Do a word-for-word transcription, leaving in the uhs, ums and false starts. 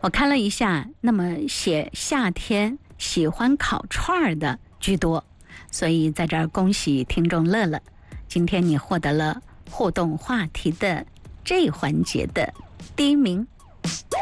我看了一下，那么写夏天喜欢烤串儿的居多，所以在这儿恭喜听众乐乐，今天你获得了互动话题的这一环节的第一名。